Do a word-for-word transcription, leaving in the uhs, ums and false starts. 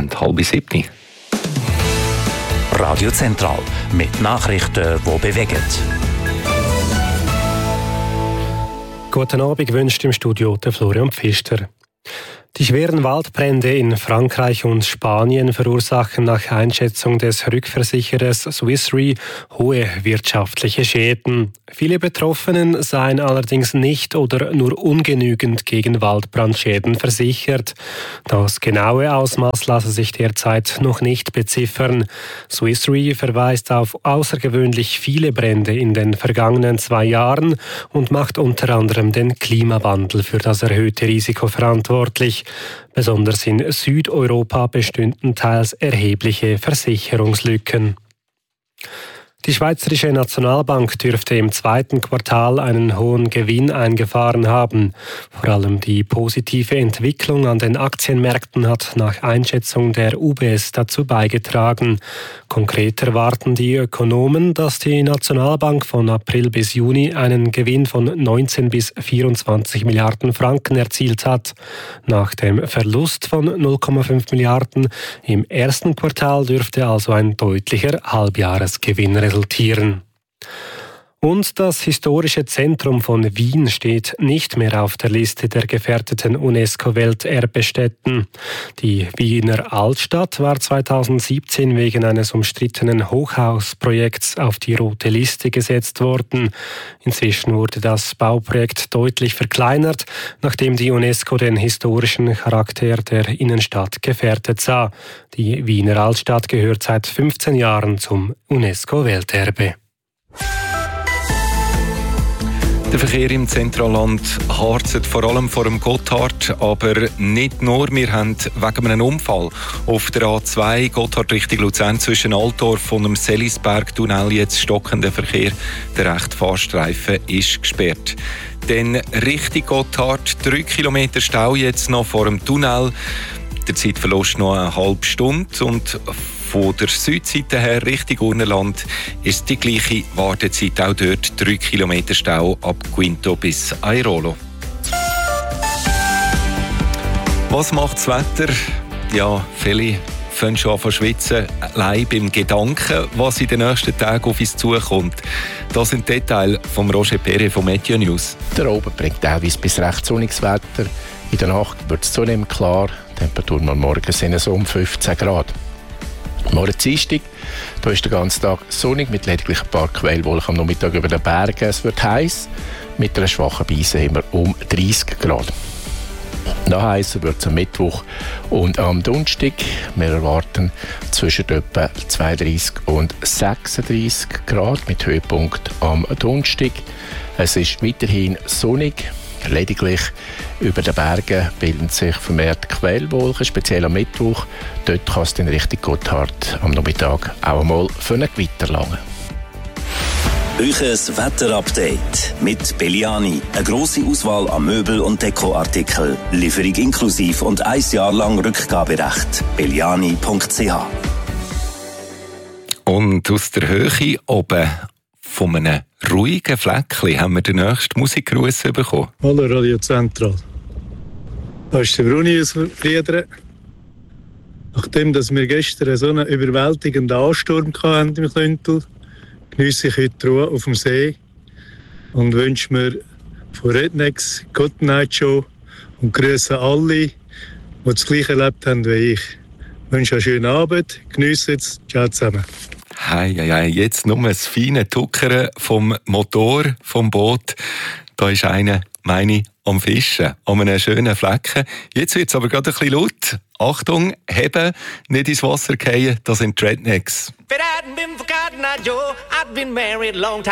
haben halb siebni. Radio Zentral mit Nachrichten, die bewegen. Guten Abend wünscht im Studio der Florian Pfister. Die schweren Waldbrände in Frankreich und Spanien verursachen nach Einschätzung des Rückversicherers Swiss Re hohe wirtschaftliche Schäden. Viele Betroffenen seien allerdings nicht oder nur ungenügend gegen Waldbrandschäden versichert. Das genaue Ausmaß lasse sich derzeit noch nicht beziffern. Swiss Re verweist auf außergewöhnlich viele Brände in den vergangenen zwei Jahren und macht unter anderem den Klimawandel für das erhöhte Risiko verantwortlich. Besonders in Südeuropa bestünden teils erhebliche Versicherungslücken. Die Schweizerische Nationalbank dürfte im zweiten Quartal einen hohen Gewinn eingefahren haben. Vor allem die positive Entwicklung an den Aktienmärkten hat nach Einschätzung der U B S dazu beigetragen. Konkret erwarten die Ökonomen, dass die Nationalbank von April bis Juni einen Gewinn von neunzehn bis vierundzwanzig Milliarden Franken erzielt hat. Nach dem Verlust von null Komma fünf Milliarden im ersten Quartal dürfte also ein deutlicher Halbjahresgewinn resultieren. Und das historische Zentrum von Wien steht nicht mehr auf der Liste der gefährdeten UNESCO-Welterbestätten. Die Wiener Altstadt war zweitausendsiebzehn wegen eines umstrittenen Hochhausprojekts auf die rote Liste gesetzt worden. Inzwischen wurde das Bauprojekt deutlich verkleinert, nachdem die UNESCO den historischen Charakter der Innenstadt gefährdet sah. Die Wiener Altstadt gehört seit fünfzehn Jahren zum UNESCO-Welterbe. Der Verkehr im Zentralland harzet vor allem vor dem Gotthard, aber nicht nur. Wir haben wegen einem Unfall auf der A zwei Gotthard Richtung Luzern zwischen Altdorf und dem Sellisberg-Tunnel jetzt stockender Verkehr. Der rechte Fahrstreifen ist gesperrt. Dann Richtung Gotthard drei Kilometer Stau jetzt noch vor dem Tunnel. Der Zeitverlust noch eine halbe Stunde und von der Südseite her Richtung Urnerland ist die gleiche Wartezeit auch dort. drei Kilometer Stau ab Quinto bis Airolo. Was macht das Wetter? Ja, viele fangen schon an zu schwitzen, allein beim Gedanken, was in den nächsten Tagen auf uns zukommt. Das sind Details von Roger Perret von Meteo News. Der Oben bringt teilweise bis recht sonniges Wetter. In der Nacht wird es zunehmend klar. Die Temperaturen am Morgen sind so um fünfzehn Grad. Morgen Dienstag, da ist der ganze Tag sonnig mit lediglich ein paar Quellwolken am Nachmittag über den Bergen. Es wird heiß. Mit einer schwachen Brise haben wir um dreißig Grad. Noch heißer wird es am Mittwoch und am Donnerstag. Wir erwarten zwischen etwa zweiunddreißig und sechsunddreißig Grad mit Höhepunkt am Donnerstag. Es ist weiterhin sonnig. Lediglich über den Bergen bilden sich vermehrt Quellwolken, speziell am Mittwoch. Dort kann es dann Richtung Gotthard am Nachmittag auch einmal für ein Gewitter langen. Euches Wetterupdate mit Belliani. Eine grosse Auswahl an Möbel- und Dekoartikel. Lieferung inklusiv und ein Jahr lang Rückgaberecht. belliani punkt c h. Und aus der Höhe oben von einem ruhigen Fleckchen haben wir den nächsten Musikgruß bekommen. Hallo Radio Zentral. Da ist der Bruni aus Friedern. Nachdem dass wir gestern so einen überwältigenden Ansturm hatten im Klüntel, geniesse ich heute die Ruhe auf dem See und wünsche mir von Rednecks Good Night Show und grüße alle, die das Gleiche erlebt haben wie ich. Ich wünsche einen schönen Abend, geniesse es, ciao zusammen. Hei, hei, hei, jetzt nur das feine Tuckern vom Motor, vom Boot. Da ist einer, meine ich, am Fischen, an einem schönen Flecken. Jetzt wird es aber gerade ein bisschen laut. Achtung, heben, nicht ins Wasser fallen, das sind die Rednecks. If it hadn't been for Cotton Eye Joe, I'd been married a long time.